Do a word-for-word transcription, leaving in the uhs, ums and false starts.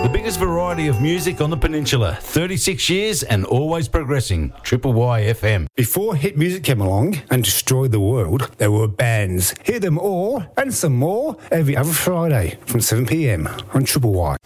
The biggest variety of music on the peninsula. thirty-six years and always progressing. Triple Y F M. Before hit music came along and destroyed the world, there were bands. Hear them all and some more every other Friday from seven p m on Triple Y.